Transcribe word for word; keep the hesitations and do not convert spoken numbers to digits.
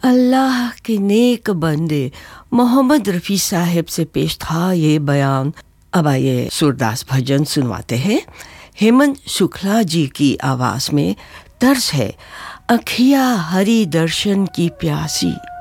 अल्लाह के नेक बंदे मोहम्मद रफ़ी साहब से पेश था ये बयान। अब आइए सूरदास भजन सुनवाते हैं। हेमंत शुक्ला जी की आवाज़ में तर्ज है अखिया हरि दर्शन की प्यासी।